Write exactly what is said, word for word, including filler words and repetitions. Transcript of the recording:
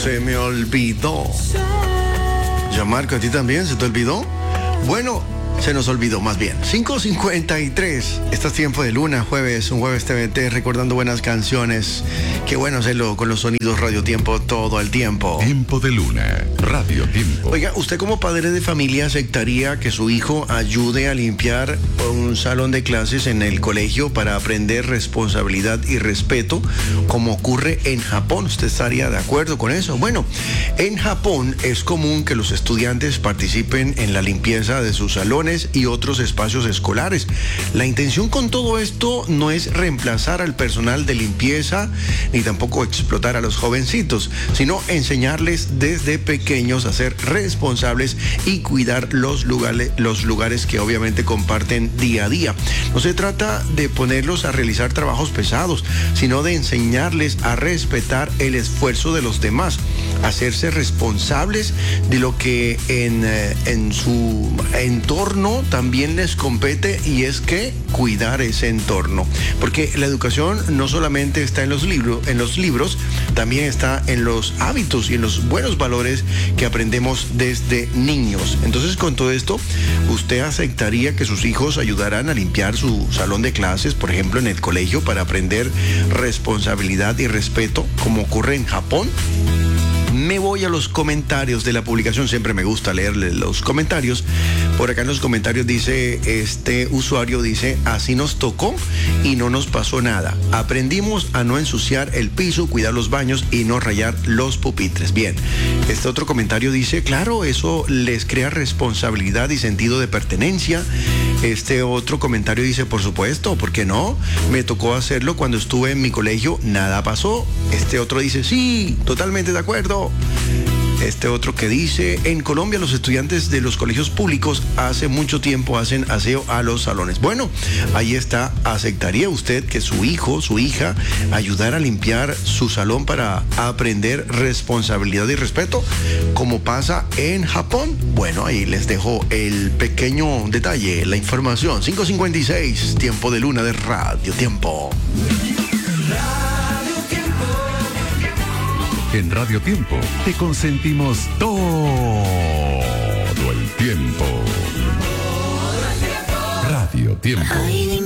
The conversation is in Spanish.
Se me olvidó. Gianmarco, ¿a ti también se te olvidó? Bueno, se nos olvidó más bien. cinco cincuenta y tres. Estás tiempo de luna, jueves, un jueves T V T, recordando buenas canciones. Qué bueno hacerlo con los sonidos Radio Tiempo todo el tiempo. Tiempo de luna, Radio Tiempo. Oiga, ¿usted como padre de familia aceptaría que su hijo ayude a limpiar un salón de clases en el colegio para aprender responsabilidad y respeto, como ocurre en Japón? ¿Usted estaría de acuerdo con eso? Bueno, en Japón es común que los estudiantes participen en la limpieza de sus salones y otros espacios escolares. La intención con todo esto no es reemplazar al personal de limpieza ni tampoco explotar a los jovencitos, sino enseñarles desde pequeños a ser responsables y cuidar los lugares, los lugares que obviamente comparten día a día. No se trata de ponerlos a realizar trabajos pesados, sino de enseñarles a respetar el esfuerzo de los demás, a hacerse responsables de lo que en, en su entorno también les compete, y es que cuidar ese entorno. Porque la educación no solamente está en los libros, en los libros, también está en los hábitos y en los buenos valores que aprendemos desde niños. Entonces, con todo esto, ¿usted aceptaría que sus hijos ayudaran a limpiar su salón de clases, por ejemplo, en el colegio, para aprender responsabilidad y respeto, como ocurre en Japón? Me voy a los comentarios de la publicación, siempre me gusta leerle los comentarios. Por acá en los comentarios dice, este usuario dice, así nos tocó y no nos pasó nada. Aprendimos a no ensuciar el piso, cuidar los baños y no rayar los pupitres. Bien, este otro comentario dice, claro, eso les crea responsabilidad y sentido de pertenencia. Este otro comentario dice, por supuesto, ¿por qué no? Me tocó hacerlo cuando estuve en mi colegio, nada pasó. Este otro dice, sí, totalmente de acuerdo. Este otro que dice, en Colombia los estudiantes de los colegios públicos hace mucho tiempo hacen aseo a los salones. Bueno, ahí está. ¿Aceptaría usted que su hijo, su hija, ayudara a limpiar su salón para aprender responsabilidad y respeto, como pasa en Japón? Bueno, ahí les dejo el pequeño detalle, la información. cinco cincuenta y seis, tiempo de luna de Radio Tiempo. En Radio Tiempo te consentimos todo el tiempo. Radio Tiempo.